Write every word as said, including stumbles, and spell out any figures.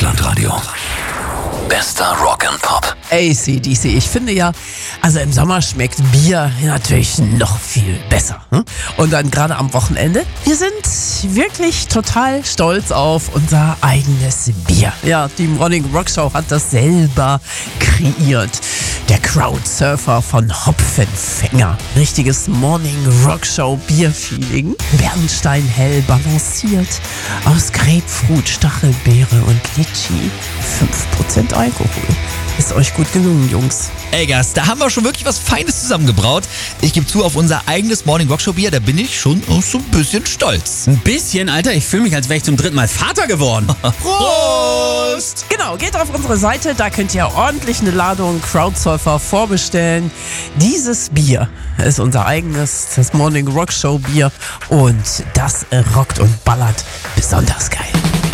Deutschlandradio. Bester Rock and Pop. A C D C. Ich finde ja, also im Sommer schmeckt Bier natürlich noch viel besser. Hm? Und dann gerade am Wochenende. Wir sind wirklich total stolz auf unser eigenes Bier. Ja, die Morning Rock Show hat das selber kreiert. Der Crowdsurfer von Hopfenfänger. Richtiges Morning Rock Show Bierfeeling. Bernsteinhell balanciert aus Grapefruit, Stachelbeere und Litschi. fünf Prozent Alkohol. Ist euch gut gelungen, Jungs. Ey, Gast, da haben wir schon wirklich was Feines zusammengebraut. Ich gebe zu, auf unser eigenes Morning Rock Show Bier, da bin ich schon so ein bisschen stolz. Ein bisschen, Alter? Ich fühle mich, als wäre ich zum dritten Mal Vater geworden. Prost! Genau, geht auf unsere Seite, da könnt ihr ordentlich eine Ladung Crowdsurfer vorbestellen. Dieses Bier ist unser eigenes, das Morning Rock Show Bier, und das rockt und ballert besonders geil.